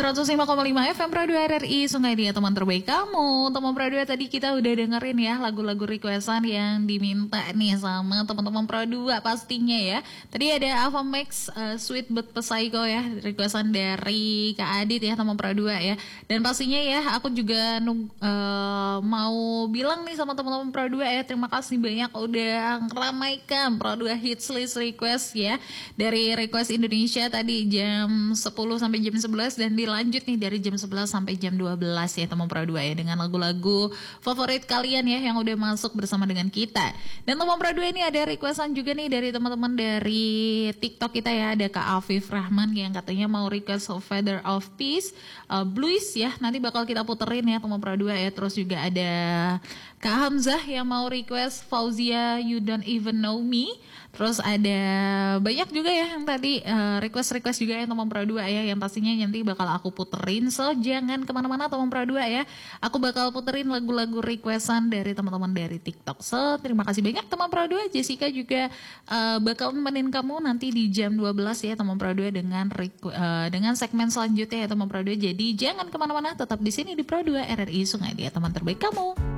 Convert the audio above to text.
105,5 FM Pro 2 RRI Sungai Dia, teman terbaik kamu. Teman Pro 2, tadi kita udah dengerin ya lagu-lagu requestan yang diminta nih sama teman-teman Pro 2 pastinya ya. Tadi ada Ava Max, Sweet But Psycho ya, requestan dari Kak Adit ya, teman Pro 2 ya. Dan pastinya ya aku juga mau bilang nih sama teman-teman Pro 2 ya, terima kasih banyak udah meramaikan Pro 2 Hits List Request ya. Dari Request Indonesia tadi jam 10 sampai jam 11 dan dilanjut nih dari jam 11 sampai jam 12 ya teman Pro 2 ya, dengan lagu-lagu favorit kalian ya yang udah masuk bersama dengan kita. Dan teman Pro 2 ini ada requestan juga nih dari teman-teman dari TikTok kita ya. Ada Kak Afif Rahman yang katanya mau request Feather of Peace, Blues ya. Nanti bakal kita puterin ya teman Pro 2 ya. Terus juga ada Kak Hamzah yang mau request Fauzia You Don't Even Know Me. Terus ada banyak juga ya yang tadi request juga ya teman Pro 2 ya, yang pastinya nanti bakal aku puterin. So jangan kemana-mana teman Pro 2 ya, aku bakal puterin lagu-lagu requestan dari teman-teman dari TikTok. So terima kasih banyak teman Pro 2. Jessica juga bakal nemenin kamu nanti di jam 12 ya teman Pro 2 dengan segmen selanjutnya ya teman Pro 2. Jadi jangan kemana-mana, tetap di sini di Pro 2 RRI Sungai Dia, teman terbaik kamu.